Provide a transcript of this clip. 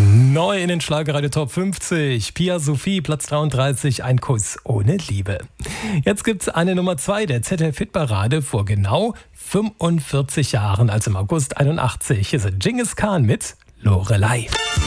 Neu in den Schlagerradio Top 50. Pia Sophie, Platz 33, ein Kuss ohne Liebe. Jetzt gibt's eine Nummer 2 der ZDF-Hitparade vor genau 45 Jahren, also im August 81. Hier sind Dschingis Khan mit Lorelei.